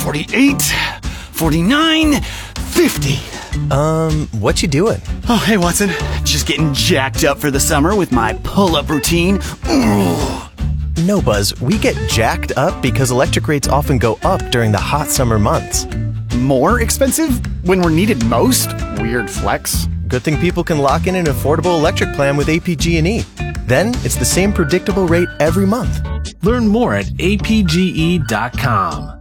48, 49, 50. What you doing? Oh, hey, Watson. Just getting jacked up for the summer with my pull-up routine. No, Buzz, we get jacked up because electric rates often go up during the hot summer months. More expensive when we're needed most? Weird flex. Good thing people can lock in an affordable electric plan with APG&E. Then it's the same predictable rate every month. Learn more at apge.com.